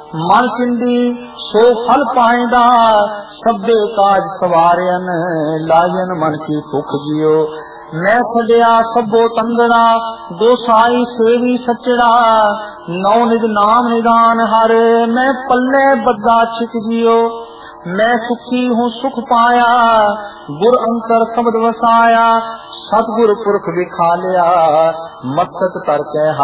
मन चिंदी सो फल पाएंदा, सभे काज सवारियन लायन मन की भुख जियो। मैं छड़िया सबो तंगड़ा, गोसाई सेवी सचड़ा, नौ निज नाम निदान हर, मैं पल्ले बद्दा छिक जियो। मैं सुखी हूँ सुख पाया, गुर अंतर शब्द वसाया, सतगुर पुरख विखा लिया, मस्तक तर के